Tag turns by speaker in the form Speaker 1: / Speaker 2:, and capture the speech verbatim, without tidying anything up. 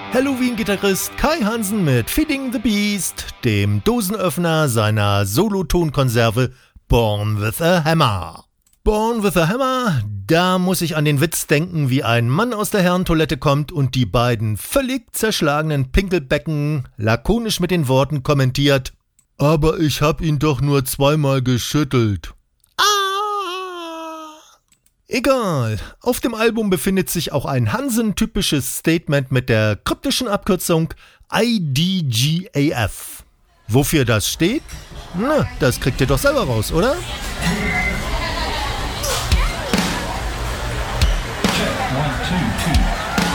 Speaker 1: Halloween-Gitarrist Kai Hansen mit Feeding the Beast, dem Dosenöffner seiner Solotonkonserve Born with a Hammer. Born with a Hammer, da muss ich an den Witz denken, wie ein Mann aus der Herrentoilette kommt und die beiden völlig zerschlagenen Pinkelbecken lakonisch mit den Worten kommentiert: Aber ich hab ihn doch nur zweimal geschüttelt. Egal, auf dem Album befindet sich auch ein Hansen-typisches Statement mit der kryptischen Abkürzung I D G A F. Wofür das steht? Na, das kriegt ihr doch selber raus, oder?